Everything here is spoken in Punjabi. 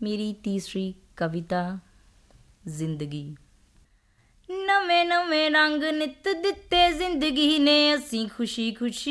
ਮੇਰੀ ਤੀਸਰੀ ਕਵਿਤਾ ਜ਼ਿੰਦਗੀ। ਨਵੇਂ ਨਵੇਂ ਰੰਗ ਨਿੱਤ ਦਿੱਤੇ ਜ਼ਿੰਦਗੀ ਨੇ, ਅਸੀਂ ਖੁਸ਼ੀ ਖੁਸ਼ੀ